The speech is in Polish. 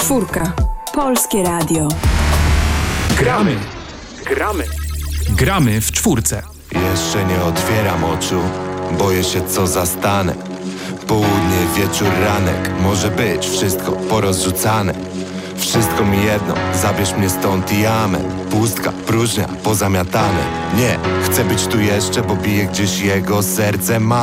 Czwórka. Polskie Radio. Gramy w czwórce. Jeszcze nie otwieram oczu, boję się co zastanę. Południe, wieczór, ranek, może być wszystko porozrzucane. Wszystko mi jedno, zabierz mnie stąd i amen. Pustka, próżnia, pozamiatane. Nie, chcę być tu jeszcze, bo bije gdzieś jego serce ma.